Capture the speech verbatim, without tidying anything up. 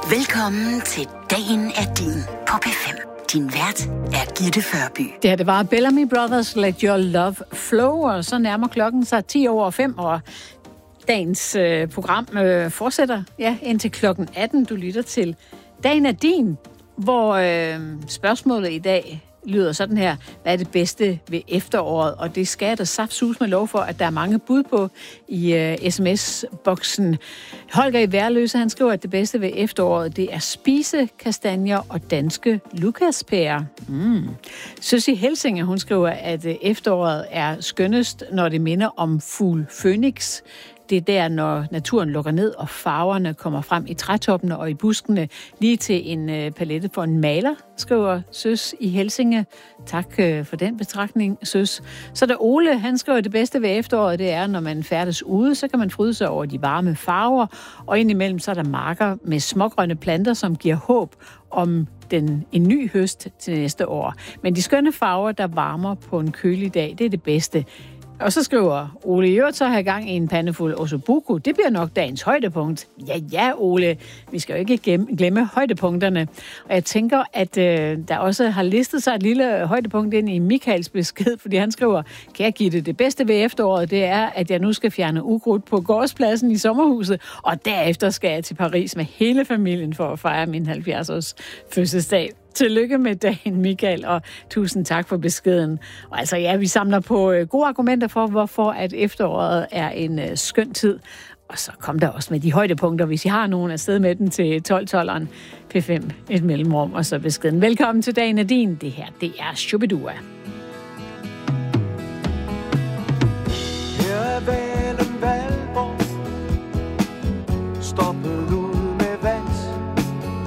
Velkommen til Dagen er din på P fem. Din vært er Gitte Førby. Det her, det var Bellamy Brothers, Let Your Love Flow, og så nærmer klokken sig ti over fem, og dagens øh, program øh, fortsætter ja, indtil klokken atten. Du lytter til Dagen er din, hvor øh, spørgsmålet i dag lyder sådan her: hvad er det bedste ved efteråret? Og det skal der saftsus med lov for, at der er mange bud på i uh, sms-boksen. Holger i Værløse, han skriver, at det bedste ved efteråret, det er spisekastanjer og danske lukaspærer. Mm. Susie Helsinger, hun skriver, at efteråret er skønnest, når det minder om fugl Phoenix. Det er der, når naturen lukker ned, og farverne kommer frem i trætoppene og i buskene, lige til en øh, palette for en maler, skriver Søs i Helsinge. Tak øh, for den betragtning, Søs. Så der Ole, han skriver, at det bedste ved efteråret, det er, når man færdes ude, så kan man fryde sig over de varme farver, og indimellem så er der marker med smågrønne planter, som giver håb om den, en ny høst til næste år. Men de skønne farver, der varmer på en kølig dag, det er det bedste. Og så skriver Ole, i øvrigt så har jeg gang i en pandefuld ossobuco. Det bliver nok dagens højdepunkt. Ja, ja, Ole. Vi skal jo ikke glemme, glemme højdepunkterne. Og jeg tænker, at øh, der også har listet sig et lille højdepunkt ind i Michaels besked, fordi han skriver, kan jeg give det det bedste ved efteråret, det er, at jeg nu skal fjerne ukrudt på gårdspladsen i sommerhuset, og derefter skal jeg til Paris med hele familien for at fejre min halvfjerds års fødselsdag. Tillykke med dagen, Michael, og tusind tak for beskeden. Og altså ja, vi samler på øh, gode argumenter for, hvorfor at efteråret er en øh, skøn tid. Og så kom der også med de højdepunkter, hvis I har nogen afsted med den til tolv-tolveren P fem, et mellemrum, og så beskeden. Velkommen til Dagen er din. Det her, det er Shubidua.